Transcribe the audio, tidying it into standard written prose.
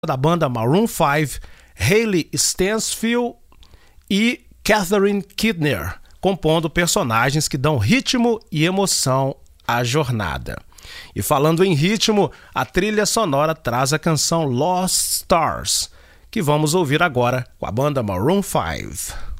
da banda Maroon 5, Hayley Stansfield e Catherine Kidner, compondo personagens que dão ritmo e emoção à jornada. E falando em ritmo, a trilha sonora traz a canção Lost Stars, que vamos ouvir agora com a banda Maroon 5.